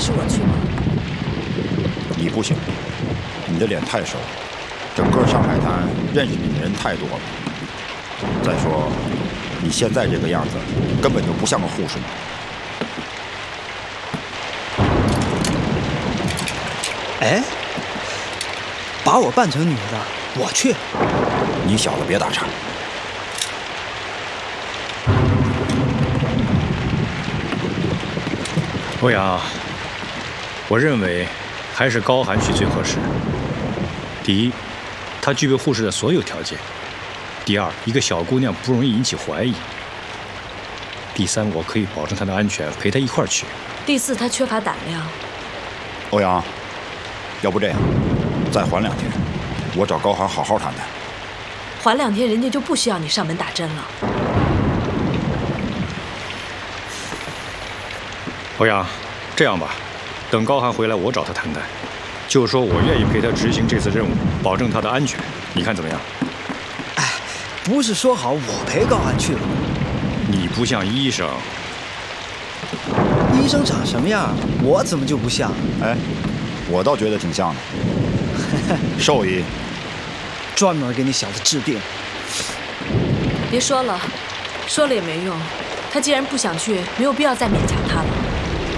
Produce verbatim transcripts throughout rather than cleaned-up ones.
是我去吗？ 你不行，你的脸太熟，整个上海滩认识你的人太多了。再说，你现在这个样子，根本就不像个护士。 哎，把我扮成女的，我去。 你小子别打岔。 欧阳，我认为还是高寒去最合适。第一，她具备护士的所有条件；第二，一个小姑娘不容易引起怀疑；第三，我可以保证她的安全，陪她一块儿去； 第四，她缺乏胆量。 欧阳，要不这样，再缓两天，我找高寒好好谈谈。 缓两天，人家就不需要你上门打针了。 欧阳，这样吧，等高寒回来，我找他谈谈，就说我愿意陪他执行这次任务，保证他的安全，你看怎么样？ 哎，不是说好我陪高寒去了吗？ 你不像医生。 医生长什么样，我怎么就不像？ 哎，我倒觉得挺像的。兽医， 专门给你小子治病。 别说了，说了也没用。他既然不想去，没有必要再勉强他了。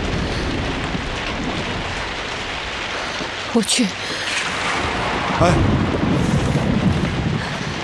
我去。 哎。